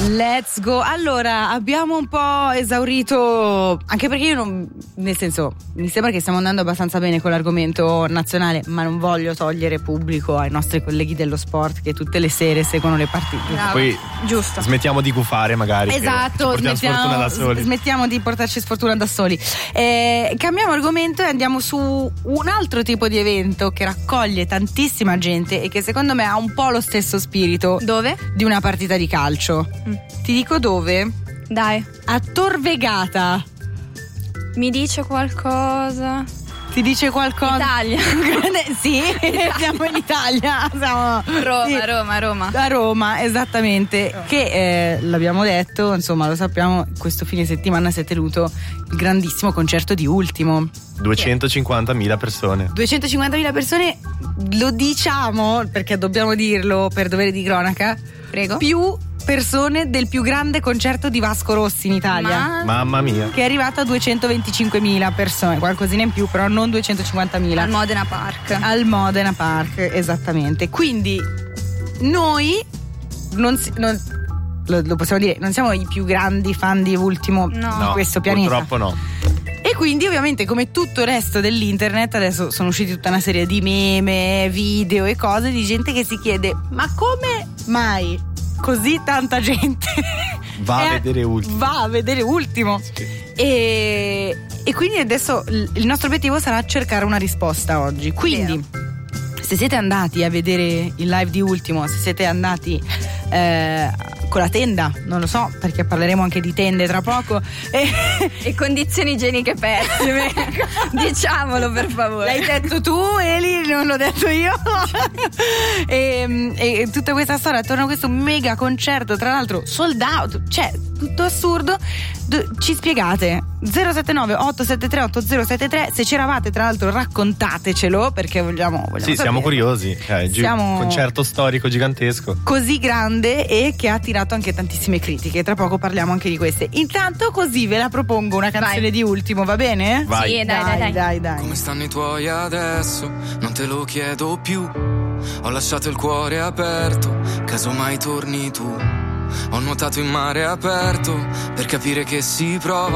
Let's go. Allora, abbiamo un po' esaurito, anche perché io non, nel senso, mi sembra che stiamo andando abbastanza bene con l'argomento nazionale, ma non voglio togliere pubblico ai nostri colleghi dello sport che tutte le sere seguono le partite. Bravo. Poi giusto. smettiamo di gufare magari. Esatto, Sfortuna da soli. smettiamo di portarci sfortuna da soli. Cambiamo argomento e andiamo su un altro tipo di evento che raccoglie tantissima gente e che secondo me ha un po' lo stesso spirito. Dove? Di una partita di calcio. Ti dico dove? Dai, A Tor Vergata. mi dice qualcosa. Ti dice qualcosa? Italia. Sì, siamo in Italia. Siamo Roma. A Roma, esattamente. Che l'abbiamo detto, insomma, lo sappiamo, questo fine settimana si è tenuto il grandissimo concerto di Ultimo. 250.000 persone. 250.000 persone, lo diciamo perché dobbiamo dirlo per dovere di cronaca. Prego. Più persone del più grande concerto di Vasco Rossi in Italia. Mamma mia. Che è arrivato a 225.000 persone, qualcosina in più, però non 250.000. Al Modena Park. Al Modena Park, esattamente. Quindi noi lo possiamo dire, non siamo i più grandi fan di Ultimo di questo pianeta. Purtroppo no. E quindi ovviamente, come tutto il resto dell'internet, adesso sono usciti tutta una serie di meme, video e cose di gente che si chiede: ma come mai così tanta gente va a vedere Ultimo? Sì. E quindi adesso il nostro obiettivo sarà cercare una risposta oggi. Quindi se siete andati a vedere il live di Ultimo, se siete andati con la tenda, non lo so, perché parleremo anche di tende tra poco, e condizioni igieniche pessime. Diciamolo, per favore. L'hai detto tu, Eli, non l'ho detto io. e tutta questa storia attorno a questo mega concerto, tra l'altro sold out, cioè tutto assurdo. Ci spiegate 079 873 8073, se c'eravate, tra l'altro raccontatecelo, perché vogliamo sì, sapere. siamo curiosi. Concerto storico gigantesco, così grande, e che ha attirato anche tantissime critiche. Tra poco parliamo anche di queste. Intanto così ve la propongo una canzone di Ultimo, va bene? Vai. Sì, dai. Come stanno i tuoi adesso? Non te lo chiedo più. Ho lasciato il cuore aperto, casomai torni tu. Ho nuotato in mare aperto per capire che si prova